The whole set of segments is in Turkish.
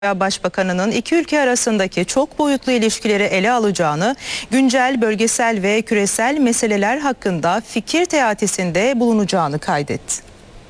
Başbakanının iki ülke arasındaki çok boyutlu ilişkileri ele alacağını, güncel, bölgesel ve küresel meseleler hakkında fikir teatisinde bulunacağını kaydetti.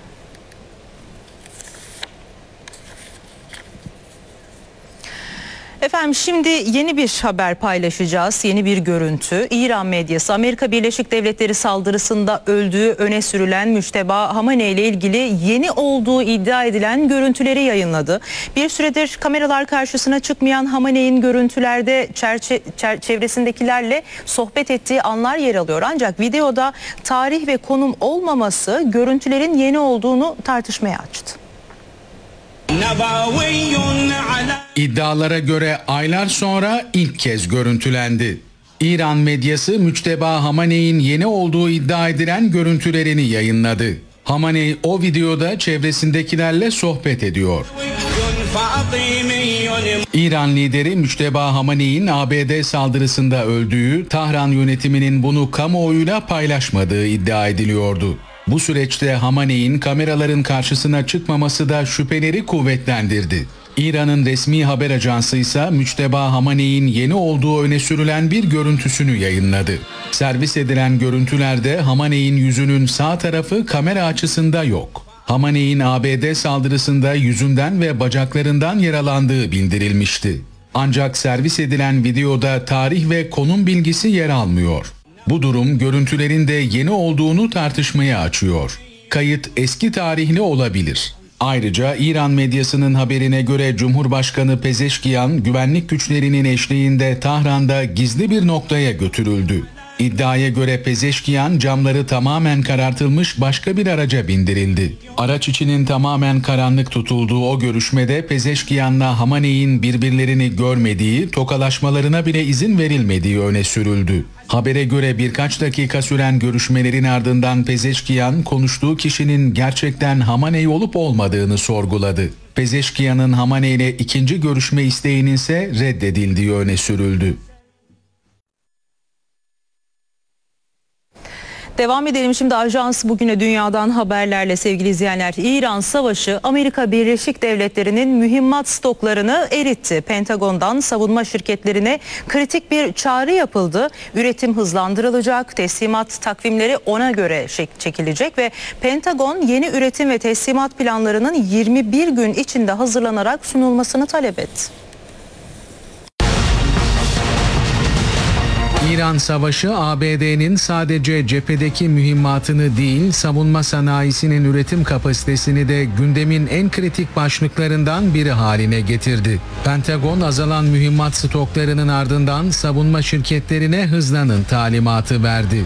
Efendim şimdi yeni bir haber paylaşacağız, yeni bir görüntü. İran medyası Amerika Birleşik Devletleri saldırısında öldüğü öne sürülen Müçteba Hamaney ile ilgili yeni olduğu iddia edilen görüntüleri yayınladı. Bir süredir kameralar karşısına çıkmayan Hamaney'in görüntülerde çevresindekilerle sohbet ettiği anlar yer alıyor. Ancak videoda tarih ve konum olmaması görüntülerin yeni olduğunu tartışmaya açtı. İddialara göre aylar sonra ilk kez görüntülendi. İran medyası Müçteba Hamaney'in yeni olduğu iddia edilen görüntülerini yayınladı. Hamaney o videoda çevresindekilerle sohbet ediyor. İran lideri Müçteba Hamaney'in ABD saldırısında öldüğü, Tahran yönetiminin bunu kamuoyuyla paylaşmadığı iddia ediliyordu. Bu süreçte Hamaney'in kameraların karşısına çıkmaması da şüpheleri kuvvetlendirdi. İran'ın resmi haber ajansı ise Müçteba Hamaney'in yeni olduğu öne sürülen bir görüntüsünü yayınladı. Servis edilen görüntülerde Hamaney'in yüzünün sağ tarafı kamera açısında yok. Hamaney'in ABD saldırısında yüzünden ve bacaklarından yaralandığı bildirilmişti. Ancak servis edilen videoda tarih ve konum bilgisi yer almıyor. Bu durum görüntülerin de yeni olduğunu tartışmaya açıyor. Kayıt eski tarihli olabilir. Ayrıca İran medyasının haberine göre Cumhurbaşkanı Pezeşkiyan güvenlik güçlerinin eşliğinde Tahran'da gizli bir noktaya götürüldü. İddiaya göre Pezeşkiyan camları tamamen karartılmış başka bir araca bindirildi. Araç içinin tamamen karanlık tutulduğu o görüşmede Pezeşkiyan'la Hamaney'in birbirlerini görmediği, tokalaşmalarına bile izin verilmediği öne sürüldü. Habere göre birkaç dakika süren görüşmelerin ardından Pezeşkiyan konuştuğu kişinin gerçekten Hamaney olup olmadığını sorguladı. Pezeşkiyan'ın Hamaney ile ikinci görüşme isteğinin ise reddedildiği öne sürüldü. Devam edelim şimdi Ajans Bugüne Dünya'dan haberlerle sevgili izleyenler. İran savaşı Amerika Birleşik Devletleri'nin mühimmat stoklarını eritti. Pentagon'dan savunma şirketlerine kritik bir çağrı yapıldı. Üretim hızlandırılacak, teslimat takvimleri ona göre çekilecek ve Pentagon yeni üretim ve teslimat planlarının 21 gün içinde hazırlanarak sunulmasını talep etti. İran savaşı ABD'nin sadece cephedeki mühimmatını değil, savunma sanayisinin üretim kapasitesini de gündemin en kritik başlıklarından biri haline getirdi. Pentagon azalan mühimmat stoklarının ardından savunma şirketlerine hızlanın talimatı verdi.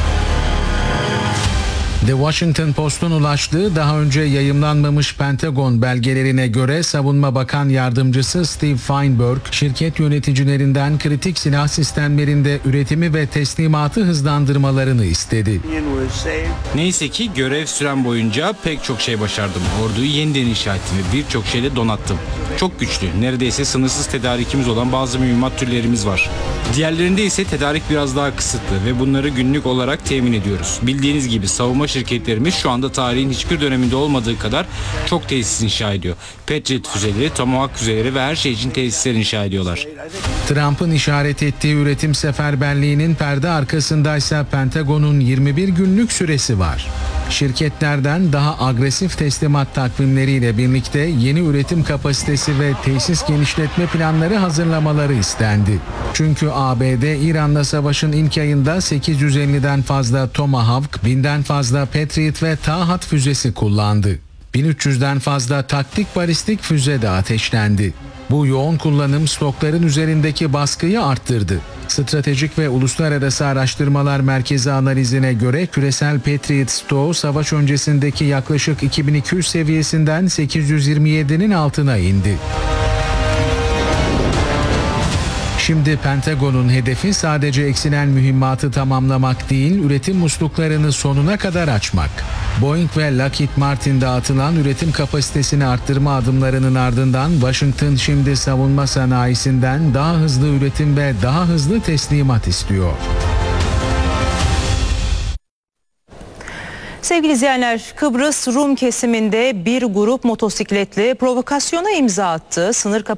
The Washington Post'un ulaştığı daha önce yayımlanmamış Pentagon belgelerine göre Savunma Bakan Yardımcısı Steve Feinberg, şirket yöneticilerinden kritik silah sistemlerinde üretimi ve teslimatı hızlandırmalarını istedi. Neyse ki görev süren boyunca pek çok şey başardım. Orduyu yeniden inşa ettim ve birçok şeyle donattım. Çok güçlü, neredeyse sınırsız tedarikimiz olan bazı mühimmat türlerimiz var. Diğerlerinde ise tedarik biraz daha kısıtlı ve bunları günlük olarak temin ediyoruz. Bildiğiniz gibi savunma şirketlerimiz şu anda tarihin hiçbir döneminde olmadığı kadar çok tesis inşa ediyor. Patriot füzeleri, Tomahawk füzeleri ve her şey için tesisler inşa ediyorlar. Trump'ın işaret ettiği üretim seferberliğinin perde arkasındaysa Pentagon'un 21 günlük süresi var. Şirketlerden daha agresif teslimat takvimleriyle birlikte yeni üretim kapasitesi ve tesis genişletme planları hazırlamaları istendi. Çünkü ABD İran'la savaşın ilk ayında 850'den fazla Tomahawk, 1000'den fazla Patriot ve Tahat füzesi kullandı. 1300'den fazla taktik balistik füze de ateşlendi. Bu yoğun kullanım stokların üzerindeki baskıyı arttırdı. Stratejik ve Uluslararası Araştırmalar Merkezi analizine göre küresel Patriot stoğu savaş öncesindeki yaklaşık 2200 seviyesinden 827'nin altına indi. Şimdi Pentagon'un hedefi sadece eksilen mühimmatı tamamlamak değil, üretim musluklarını sonuna kadar açmak. Boeing ve Lockheed Martin'de atılan üretim kapasitesini arttırma adımlarının ardından Washington şimdi savunma sanayisinden daha hızlı üretim ve daha hızlı teslimat istiyor. Sevgili izleyenler, Kıbrıs Rum kesiminde bir grup motosikletli provokasyona imza attı. Sınır